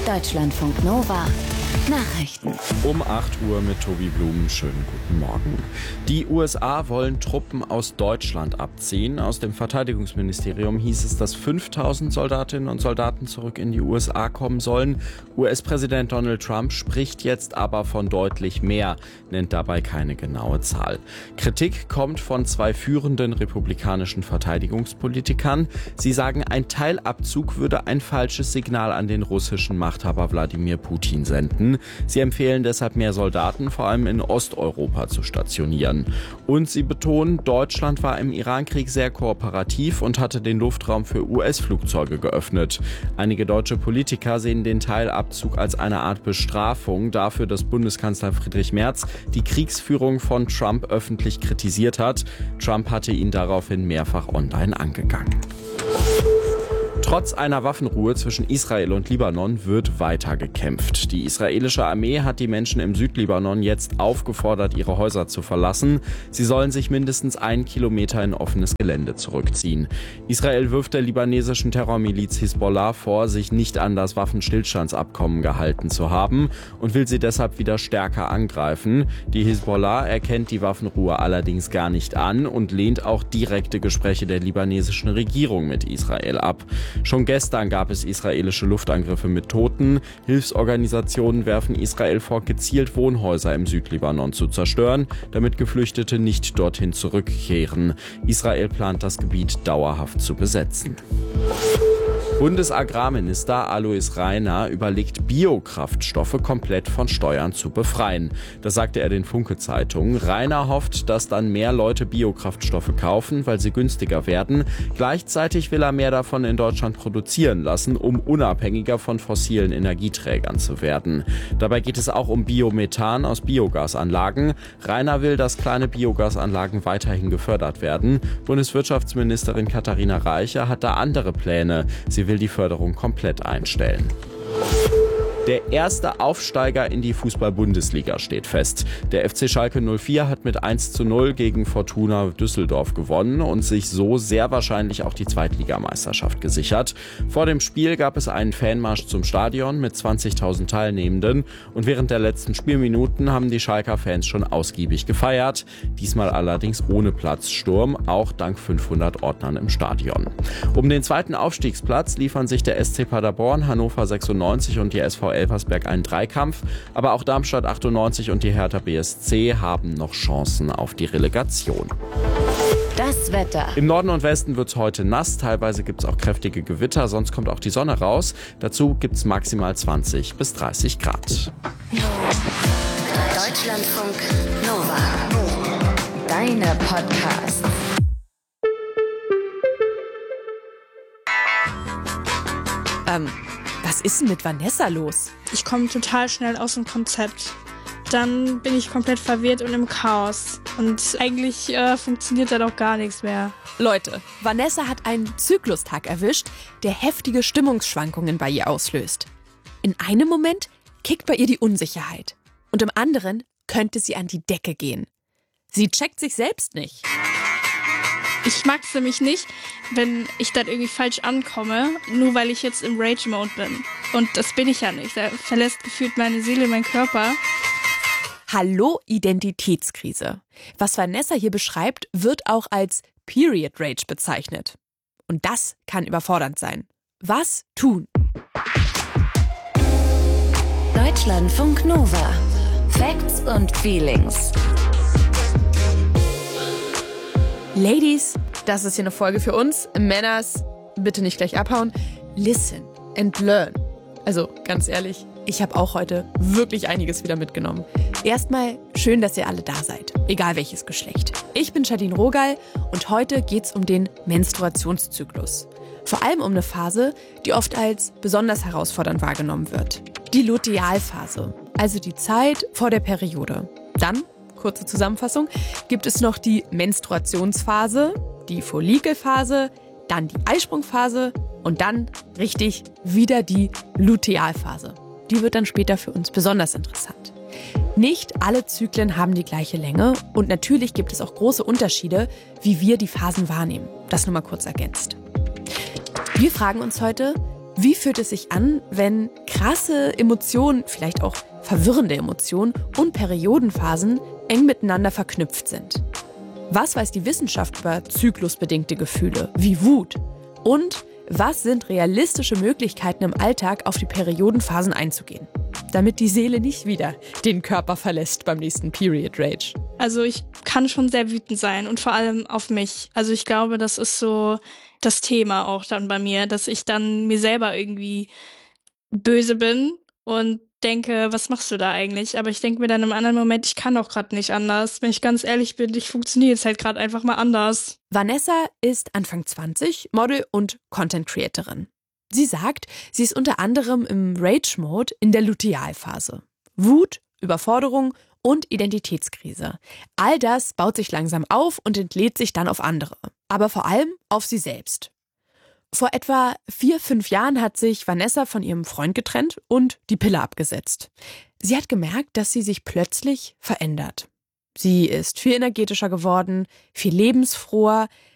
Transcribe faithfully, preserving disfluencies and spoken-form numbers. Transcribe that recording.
Deutschlandfunk Nova Nachrichten. Um acht Uhr mit Tobi Blum. Schönen guten Morgen. Die U S A wollen Truppen aus Deutschland abziehen. Aus dem Verteidigungsministerium hieß es, dass fünftausend Soldatinnen und Soldaten zurück in die U S A kommen sollen. U S-Präsident Donald Trump spricht jetzt aber von deutlich mehr, nennt dabei keine genaue Zahl. Kritik kommt von zwei führenden republikanischen Verteidigungspolitikern. Sie sagen, ein Teilabzug würde ein falsches Signal an den russischen Machthaber Wladimir Putin senden. Sie empfehlen deshalb, mehr Soldaten, vor allem in Osteuropa, zu stationieren. Und sie betonen, Deutschland war im Irankrieg sehr kooperativ und hatte den Luftraum für U S-Flugzeuge geöffnet. Einige deutsche Politiker sehen den Teilabzug als eine Art Bestrafung dafür, dass Bundeskanzler Friedrich Merz die Kriegsführung von Trump öffentlich kritisiert hat. Trump hatte ihn daraufhin mehrfach online angegangen. Trotz einer Waffenruhe zwischen Israel und Libanon wird weiter gekämpft. Die israelische Armee hat die Menschen im Südlibanon jetzt aufgefordert, ihre Häuser zu verlassen. Sie sollen sich mindestens einen Kilometer in offenes Gelände zurückziehen. Israel wirft der libanesischen Terrormiliz Hisbollah vor, sich nicht an das Waffenstillstandsabkommen gehalten zu haben und will sie deshalb wieder stärker angreifen. Die Hisbollah erkennt die Waffenruhe allerdings gar nicht an und lehnt auch direkte Gespräche der libanesischen Regierung mit Israel ab. Schon gestern gab es israelische Luftangriffe mit Toten. Hilfsorganisationen werfen Israel vor, gezielt Wohnhäuser im Südlibanon zu zerstören, damit Geflüchtete nicht dorthin zurückkehren. Israel plant, das Gebiet dauerhaft zu besetzen. Bundesagrarminister Alois Rainer überlegt, Biokraftstoffe komplett von Steuern zu befreien. Das sagte er den Funke-Zeitungen. Rainer hofft, dass dann mehr Leute Biokraftstoffe kaufen, weil sie günstiger werden. Gleichzeitig will er mehr davon in Deutschland produzieren lassen, um unabhängiger von fossilen Energieträgern zu werden. Dabei geht es auch um Biomethan aus Biogasanlagen. Rainer will, dass kleine Biogasanlagen weiterhin gefördert werden. Bundeswirtschaftsministerin Katharina Reiche hat da andere Pläne. Sie will die Förderung komplett einstellen. Der erste Aufsteiger in die Fußball-Bundesliga steht fest. Der F C Schalke null vier hat mit eins zu null gegen Fortuna Düsseldorf gewonnen und sich so sehr wahrscheinlich auch die Zweitligameisterschaft gesichert. Vor dem Spiel gab es einen Fanmarsch zum Stadion mit zwanzigtausend Teilnehmenden und während der letzten Spielminuten haben die Schalker Fans schon ausgiebig gefeiert. Diesmal allerdings ohne Platzsturm, auch dank fünfhundert Ordnern im Stadion. Um den zweiten Aufstiegsplatz liefern sich der S C Paderborn, Hannover sechsundneunzig und die S V Elversberg einen Dreikampf, aber auch Darmstadt achtundneunzig und die Hertha B S C haben noch Chancen auf die Relegation. Das Wetter. Im Norden und Westen wird es heute nass, teilweise gibt es auch kräftige Gewitter, sonst kommt auch die Sonne raus. Dazu gibt es maximal zwanzig bis dreißig Grad. Deutschlandfunk Nova. Deine Podcasts. Ähm, was ist denn mit Vanessa los? Ich komme total schnell aus dem Konzept. Dann bin ich komplett verwirrt und im Chaos. Und eigentlich äh, funktioniert da doch gar nichts mehr. Leute, Vanessa hat einen Zyklustag erwischt, der heftige Stimmungsschwankungen bei ihr auslöst. In einem Moment kickt bei ihr die Unsicherheit. Und im anderen könnte sie an die Decke gehen. Sie checkt sich selbst nicht. Ich mag es nämlich nicht, wenn ich dann irgendwie falsch ankomme, nur weil ich jetzt im Rage-Mode bin. Und das bin ich ja nicht. Da verlässt gefühlt meine Seele meinen Körper. Hallo Identitätskrise. Was Vanessa hier beschreibt, wird auch als Period Rage bezeichnet. Und das kann überfordernd sein. Was tun? Deutschlandfunk Nova. Facts und Feelings. Ladies, das ist hier eine Folge für uns. Männers, bitte nicht gleich abhauen. Listen and learn. Also, ganz ehrlich, ich habe auch heute wirklich einiges wieder mitgenommen. Erstmal schön, dass ihr alle da seid, egal welches Geschlecht. Ich bin Jadine Rogal und heute geht's um den Menstruationszyklus. Vor allem um eine Phase, die oft als besonders herausfordernd wahrgenommen wird. Die Lutealphase, also die Zeit vor der Periode. Dann, kurze Zusammenfassung, gibt es noch die Menstruationsphase, die Follikelphase, dann die Eisprungphase und dann, richtig, wieder die Lutealphase. Die wird dann später für uns besonders interessant. Nicht alle Zyklen haben die gleiche Länge und natürlich gibt es auch große Unterschiede, wie wir die Phasen wahrnehmen. Das nur mal kurz ergänzt. Wir fragen uns heute, Wie fühlt es sich an, wenn krasse Emotionen, vielleicht auch verwirrende Emotionen und Periodenphasen eng miteinander verknüpft sind? Was weiß die Wissenschaft über zyklusbedingte Gefühle wie Wut? Und was sind realistische Möglichkeiten im Alltag, auf die Periodenphasen einzugehen, damit die Seele nicht wieder den Körper verlässt beim nächsten Period Rage? Also ich kann schon sehr wütend sein und vor allem auf mich. Also ich glaube, das ist so das Thema auch dann bei mir, dass ich dann mir selber irgendwie böse bin und denke, was machst du da eigentlich? Aber ich denke mir dann im anderen Moment, ich kann auch gerade nicht anders. Wenn ich ganz ehrlich bin, ich funktioniere jetzt halt gerade einfach mal anders. Vanessa ist Anfang zwanzig, Model und Content-Creatorin. Sie sagt, sie ist unter anderem im Rage-Mode in der Lutealphase. Wut, Überforderung und Identitätskrise. All das baut sich langsam auf und entlädt sich dann auf andere. Aber vor allem auf sie selbst. Vor etwa vier, fünf Jahren hat sich Vanessa von ihrem Freund getrennt und die Pille abgesetzt. Sie hat gemerkt, dass sie sich plötzlich verändert. Sie ist viel energetischer geworden, viel lebensfroher,